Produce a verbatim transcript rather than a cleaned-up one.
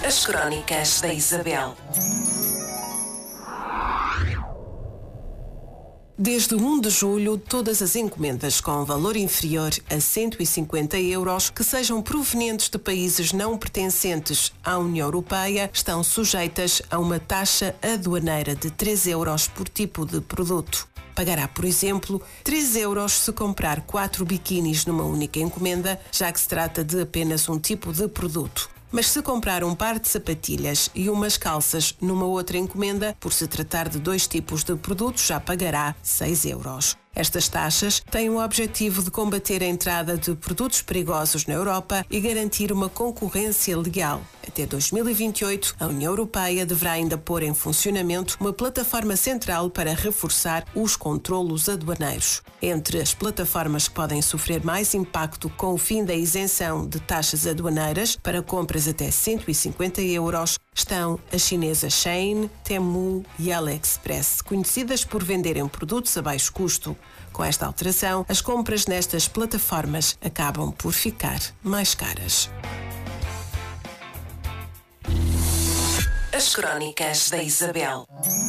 As Crónicas da Isabel. Desde um de julho, todas as encomendas com valor inferior a cento e cinquenta euros que sejam provenientes de países não pertencentes à União Europeia estão sujeitas a uma taxa aduaneira de três euros por tipo de produto. Pagará, por exemplo, três euros se comprar quatro biquínis numa única encomenda, já que se trata de apenas um tipo de produto. Mas se comprar um par de sapatilhas e umas calças numa outra encomenda, por se tratar de dois tipos de produtos, já pagará seis euros. Estas taxas têm o objetivo de combater a entrada de produtos perigosos na Europa e garantir uma concorrência leal. Até dois mil e vinte e oito, a União Europeia deverá ainda pôr em funcionamento uma plataforma central para reforçar os controlos aduaneiros. Entre as plataformas que podem sofrer mais impacto com o fim da isenção de taxas aduaneiras para compras até cento e cinquenta euros estão as chinesas Shein, Temu e AliExpress, conhecidas por venderem produtos a baixo custo. Com esta alteração, as compras nestas plataformas acabam por ficar mais caras. As Crónicas da Isabel.